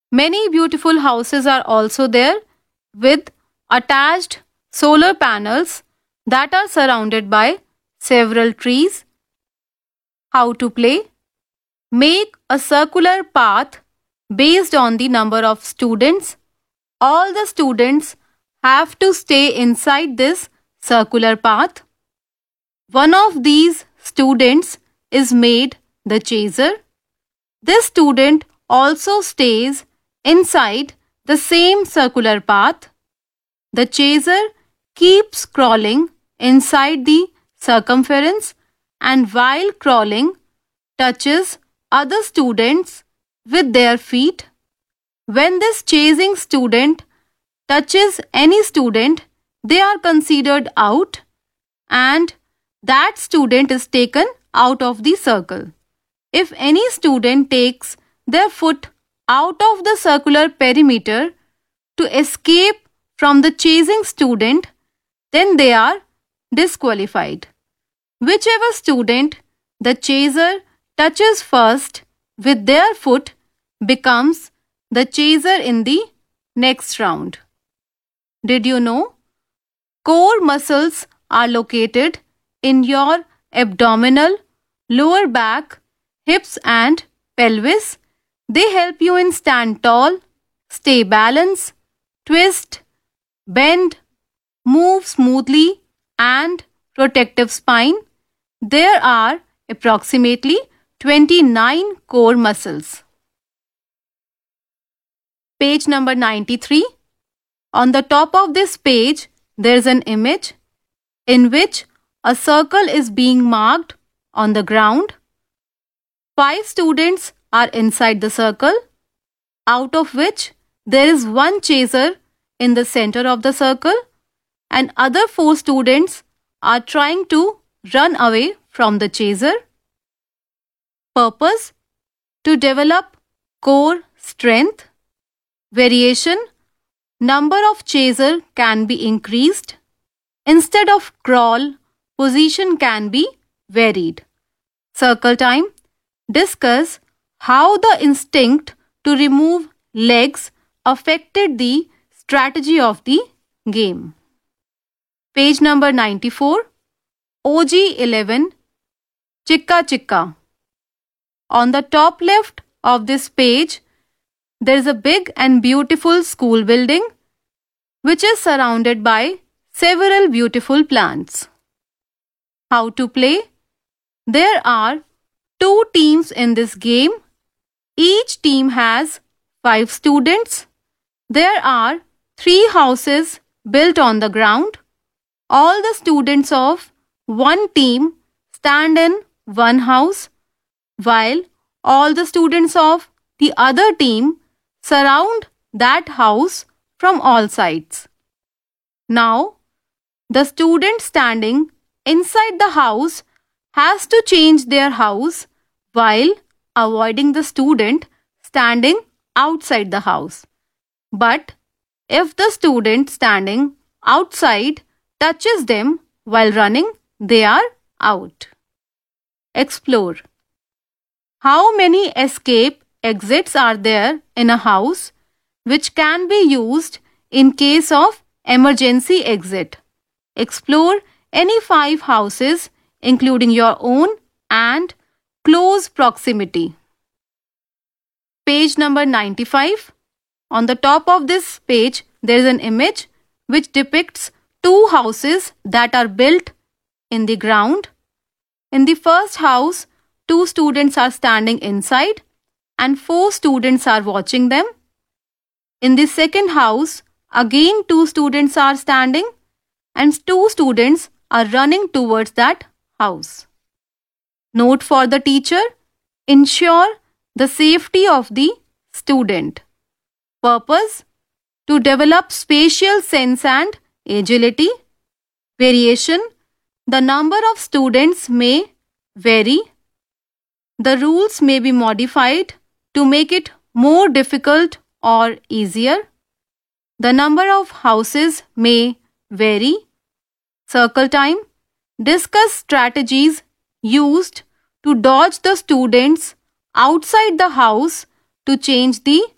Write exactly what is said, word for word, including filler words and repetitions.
Many beautiful houses are also there with attached solar panels that are surrounded by several trees. How to play? Make a circular path based on the number of students. All the students have to stay inside this circular path. One of these students is made the chaser. This student also stays inside the same circular path. The chaser keeps crawling inside the circumference and while crawling touches other students with their feet. When this chasing student touches any student, they are considered out and that student is taken out of the circle. If any student takes their foot out of the circular perimeter to escape from the chasing student, then they are disqualified. Whichever student the chaser touches first with their foot becomes the chaser in the next round. Did you know? Core muscles are located in your abdominal, lower back, hips and pelvis. They help you in stand tall, stay balanced, twist, bend, move smoothly and protective spine. There are approximately twenty-nine core muscles. Page number ninety-three. On the top of this page, there is an image in which a circle is being marked on the ground. Five students are inside the circle, out of which there is one chaser in the center of the circle and other four students are trying to run away from the chaser. Purpose: to develop core strength. Variation: number of chaser can be increased. Instead of crawl, position can be varied. Circle time: discuss how the instinct to remove legs affected the strategy of the game. Page number ninety-four. O G eleven Chikka Chikka. On the top left of this page, there is a big and beautiful school building which is surrounded by several beautiful plants. How to play? There are two teams in this game. Each team has five students. There are three houses built on the ground. All the students of one team stand in one house, while all the students of the other team surround that house from all sides. Now, the student standing inside the house has to change their house while avoiding the student standing outside the house. But if the student standing outside touches them while running, they are out. Explore. How many escape exits are there in a house which can be used in case of emergency exit? Explore any five houses including your own and close proximity. Page number ninety-five. On the top of this page, there is an image which depicts two houses that are built in the ground. In the first house, two students are standing inside and four students are watching them. In the second house, again two students are standing and two students are running towards that house. Note for the teacher: ensure the safety of the student. Purpose: to develop spatial sense and agility. Variation: the number of students may vary. The rules may be modified to make it more difficult or easier. The number of houses may vary. Circle time: discuss strategies used to dodge the students outside the house to change the